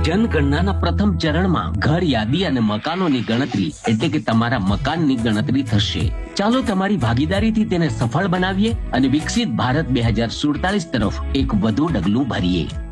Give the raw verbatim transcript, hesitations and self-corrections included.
જનગણનાના પ્રથમ ચરણમાં ઘર યાદી અને મકાનોની ગણતરી એટલે કે તમારા મકાનની ગણતરી થશે. ચાલો તમારી ભાગીદારીથી તેને સફળ બનાવીએ અને વિકસિત ભારત બે હજાર સુડતાલીસ તરફ એક વધુ ડગલું ભરીએ.